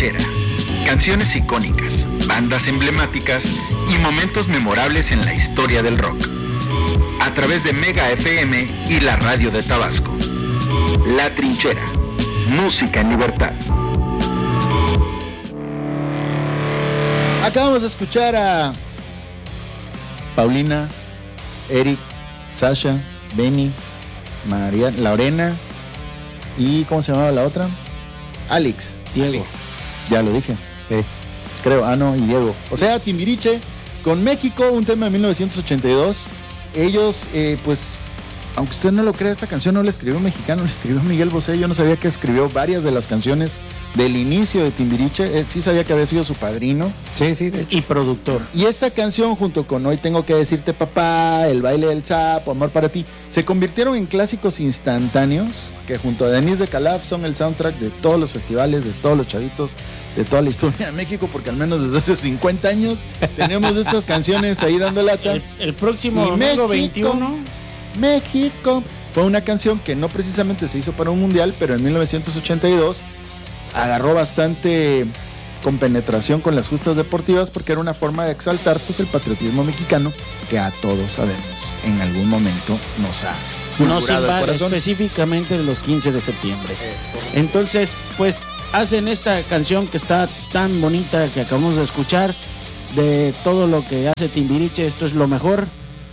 Trinchera. Canciones icónicas, bandas emblemáticas y momentos memorables en la historia del rock. A través de Mega FM y la radio de Tabasco. La Trinchera. Música en libertad. Acabamos de escuchar a Paulina, Eric, Sasha, Benny, María, Lorena y ¿cómo se llamaba la otra? Alex. Diego. Ya lo dije. Creo, y Diego. O sea, Timbiriche con México, un tema de 1982. Ellos, pues, aunque usted no lo crea, esta canción no la escribió un mexicano, la escribió Miguel Bosé. Yo no sabía que escribió varias de las canciones del inicio de Timbiriche. Sí sabía que había sido su padrino. Sí, de hecho. Y productor. Y esta canción, junto con Hoy Tengo que Decirte Papá, El Baile del Sapo, Amor para Ti, se convirtieron en clásicos instantáneos que junto a Denise de Calaf son el soundtrack de todos los festivales, de todos los chavitos, de toda la historia de México, porque al menos desde hace 50 años tenemos estas canciones ahí dando lata. El próximo domingo 21... México fue una canción que no precisamente se hizo para un mundial, pero en 1982 agarró bastante compenetración con las justas deportivas porque era una forma de exaltar pues el patriotismo mexicano que a todos sabemos en algún momento nos ha fulgurado el corazón. Específicamente los 15 de septiembre. Entonces, pues hacen esta canción que está tan bonita que acabamos de escuchar, de todo lo que hace Timbiriche, esto es lo mejor.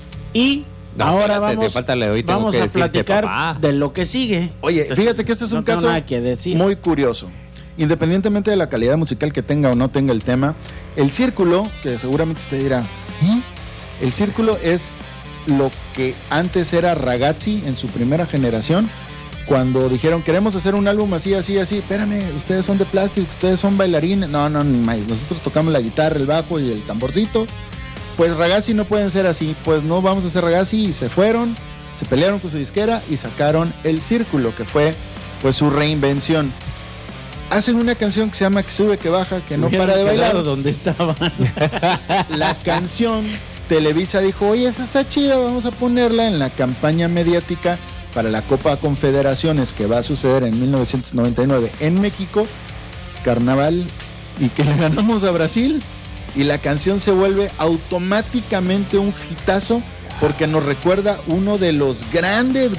Y ahora vamos a platicar de lo que sigue. Oye, fíjate que este es un caso muy curioso. Independientemente de la calidad musical que tenga o no tenga el tema, el círculo, que seguramente usted dirá, el círculo es lo que antes era Ragazzi en su primera generación, cuando dijeron queremos hacer un álbum así, espérame, ustedes son de plástico, ustedes son bailarines, no, ni más, nosotros tocamos la guitarra, el bajo y el tamborcito. Pues Ragazzi no pueden ser así, pues no vamos a hacer Ragazzi, y se fueron, se pelearon con su disquera y sacaron El Círculo, que fue pues su reinvención. Hacen una canción que se llama Que Sube, Que Baja, que no para de bailar. ¿Dónde estaban? La canción, Televisa dijo, oye, esa está chida, vamos a ponerla en la campaña mediática para la Copa Confederaciones que va a suceder en 1999 en México, Carnaval, y que le ganamos a Brasil. Y la canción se vuelve automáticamente un hitazo porque nos recuerda uno de los grandes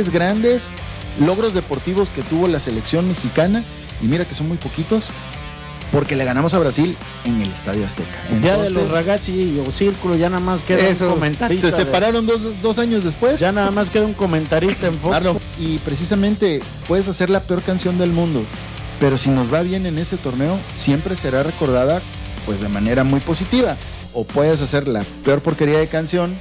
logros deportivos que tuvo la selección mexicana. Y mira que son muy poquitos, porque le ganamos a Brasil en el Estadio Azteca. Entonces, ya de los Ragazzi o Círculo ya nada más queda un comentarista. Se separaron dos años después. Ya nada más queda un comentarista en Fox. Y precisamente puedes hacer la peor canción del mundo, pero si nos va bien en ese torneo, siempre será recordada pues de manera muy positiva. O puedes hacer la peor porquería de canción,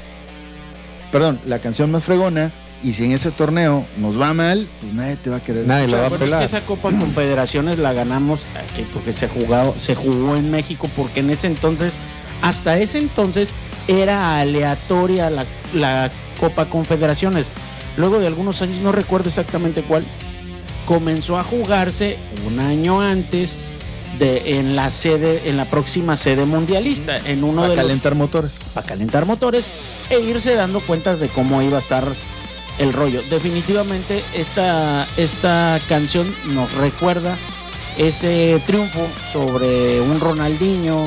la canción más fregona, y si en ese torneo nos va mal, pues nadie te va a querer. Nadie la va a pelar. Es que esa Copa Confederaciones la ganamos aquí porque se jugó en México, porque en ese entonces, hasta ese entonces, era aleatoria la Copa Confederaciones. Luego de algunos años, no recuerdo exactamente cuál, comenzó a jugarse un año antes en la próxima sede mundialista, en uno para calentar motores e irse dando cuenta de cómo iba a estar el rollo. Definitivamente esta canción nos recuerda ese triunfo sobre un Ronaldinho,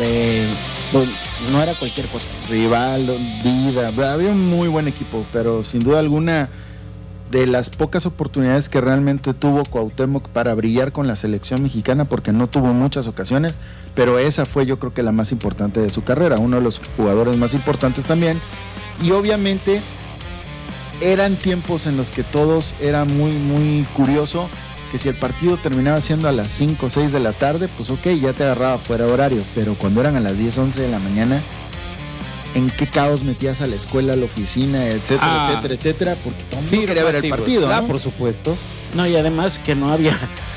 no era cualquier cosa. Rivaldo, Dida, había un muy buen equipo, pero sin duda alguna de las pocas oportunidades que realmente tuvo Cuauhtémoc para brillar con la selección mexicana, porque no tuvo muchas ocasiones, pero esa fue yo creo que la más importante de su carrera, uno de los jugadores más importantes también. Y obviamente eran tiempos en los que todos era muy curioso que si el partido terminaba siendo a las 5 o 6 de la tarde, pues ok, ya te agarraba fuera de horario, pero cuando eran a las 10, 11 de la mañana, en qué caos metías a la escuela, a la oficina, etcétera, porque todo el mundo quería ver el partido, ¿no? Por supuesto. No, y además que no había,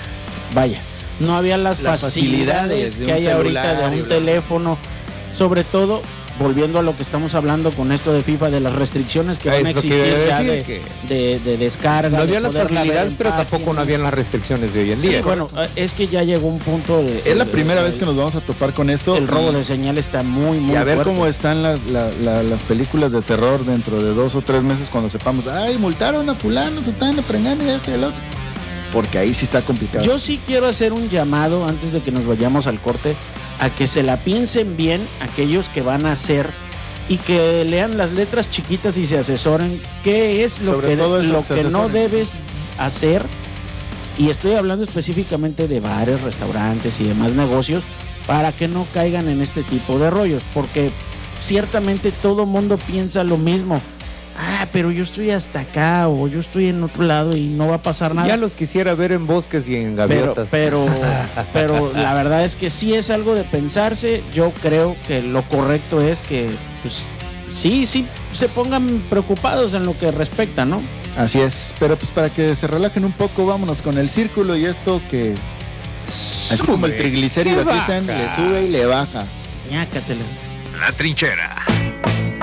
no había las facilidades que hay ahorita de un teléfono, sobre todo, volviendo a lo que estamos hablando con esto de FIFA, de las restricciones que van a existir ya de descarga. No había las facilidades, pero tampoco no habían las restricciones de hoy en día. Sí, bueno, es que ya llegó un punto de... Es la primera vez que nos vamos a topar con esto. El robo de señal está muy y a ver fuerte. cómo están las películas de terror dentro de 2 o 3 meses cuando sepamos, ay, multaron a fulano, se están prengando y esto y el otro. porque ahí sí está complicado. Yo sí quiero hacer un llamado antes de que nos vayamos al corte a que se la piensen bien aquellos que van a hacer y que lean las letras chiquitas y se asesoren qué es lo que no debes hacer. Y estoy hablando específicamente de bares, restaurantes y demás negocios para que no caigan en este tipo de rollos, porque ciertamente todo mundo piensa lo mismo. Pero yo estoy hasta acá o yo estoy en otro lado y no va a pasar nada. Ya los quisiera ver en bosques y en gaviotas. Pero la verdad es que sí es algo de pensarse. Yo creo que lo correcto es que pues sí se pongan preocupados en lo que respecta, ¿no? Así es, pero pues para que se relajen un poco, vámonos con el círculo y esto que así como el triglicérido quitan, le sube y le baja. Ñácatelas. La Trinchera.